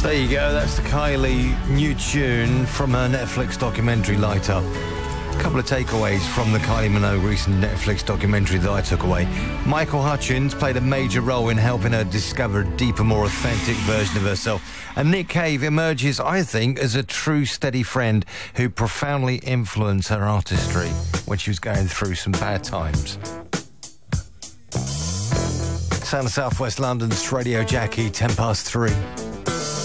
There you go, that's the Kylie new tune from her Netflix documentary Light Up. A couple of takeaways from the Kylie Minogue recent Netflix documentary that I took away. Michael Hutchence played a major role in helping her discover a deeper, more authentic version of herself. And Nick Cave emerges, I think, as a true steady friend who profoundly influenced her artistry when she was going through some bad times. Sound of South West London's Radio Jackie, 3:10.